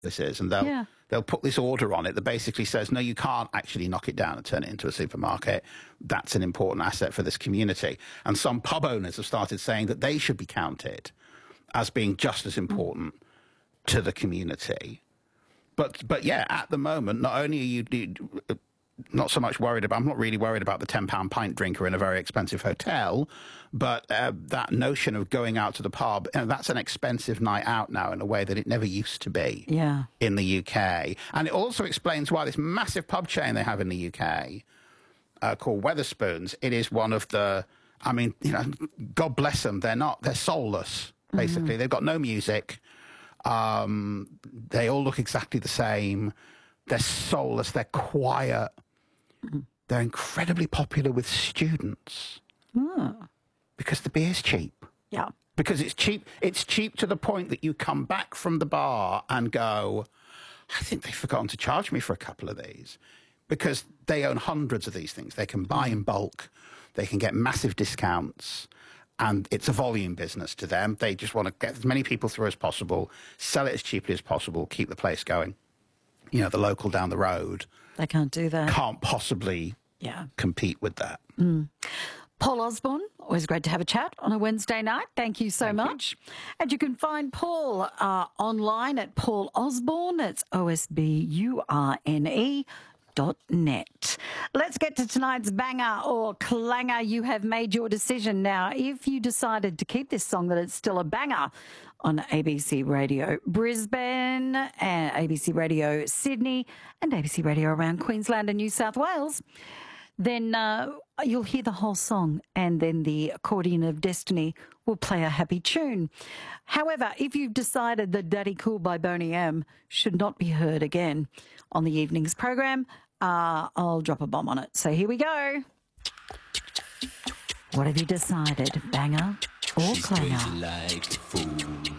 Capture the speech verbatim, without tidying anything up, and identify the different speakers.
Speaker 1: this is, and they'll
Speaker 2: Yeah.
Speaker 1: they'll put this order on it that basically says, no, you can't actually knock it down and turn it into a supermarket. That's an important asset for this community. And some pub owners have started saying that they should be counted as being just as important mm. to the community. But but yeah, at the moment, not only are you, you not so much worried about, I'm not really worried about the ten pound pint drinker in a very expensive hotel, but uh, that notion of going out to the pub, you know, that's an expensive night out now in a way that it never used to be
Speaker 2: yeah.
Speaker 1: in the U K. And it also explains why this massive pub chain they have in the U K uh, called Wetherspoons, it is one of the, I mean, you know, God bless them, they're not, they're soulless, basically. Mm-hmm. They've got no music. Um, they all look exactly the same. They're soulless, they're quiet. Mm. They're incredibly popular with students
Speaker 2: mm.
Speaker 1: because the beer's cheap.
Speaker 2: Yeah.
Speaker 1: Because it's cheap. It's cheap to the point that you come back from the bar and go, I think they've forgotten to charge me for a couple of these. Because they own hundreds of these things. They can buy in bulk. They can get massive discounts. And it's a volume business to them. They just want to get as many people through as possible, sell it as cheaply as possible, keep the place going. You know, the local down the road.
Speaker 2: They can't do that.
Speaker 1: Can't possibly
Speaker 2: yeah.
Speaker 1: compete with that.
Speaker 2: Mm. Paul Osborne, always great to have a chat on a Wednesday night. Thank you so
Speaker 1: Thank
Speaker 2: much.
Speaker 1: You.
Speaker 2: And you can find Paul uh, online at Paul Osborne. It's O S B U R N E. Dot net. Let's get to tonight's banger or clanger. You have made your decision. Now, if you decided to keep this song, that it's still a banger on A B C Radio Brisbane, and A B C Radio Sydney, and A B C Radio around Queensland and New South Wales, then uh, you'll hear the whole song, and then the accordion of destiny will play a happy tune. However, if you've decided that Daddy Cool by Boney M should not be heard again on the evening's program, uh, I'll drop a bomb on it. So here we go. What have you decided, banger or
Speaker 3: She's
Speaker 2: clanger?
Speaker 3: crazy like a fool.